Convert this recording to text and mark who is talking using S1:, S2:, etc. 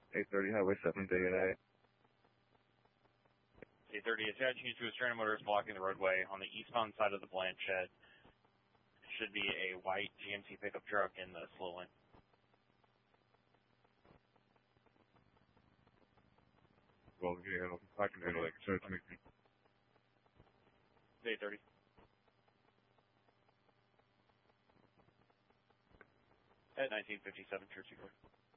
S1: 830 Highway 7, day and
S2: 830, attention to a Stranded Motors blocking the roadway on the eastbound side of the plant shed. Should be a white GMC pickup truck in the slow lane.
S1: Well, yeah, I can handle it. So it's me.
S2: 830. At 1957 Church Court.